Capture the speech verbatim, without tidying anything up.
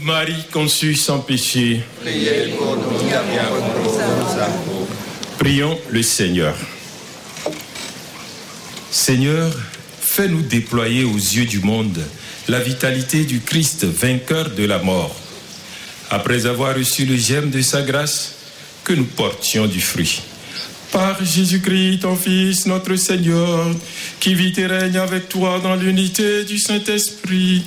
Marie conçue sans péché, priez pour nous qui avons recours à vous. Prions le Seigneur. Seigneur, fais-nous déployer aux yeux du monde la vitalité du Christ, vainqueur de la mort. Après avoir reçu le germe de sa grâce, que nous portions du fruit. Par Jésus-Christ, ton Fils, notre Seigneur, qui vit et règne avec toi dans l'unité du Saint-Esprit,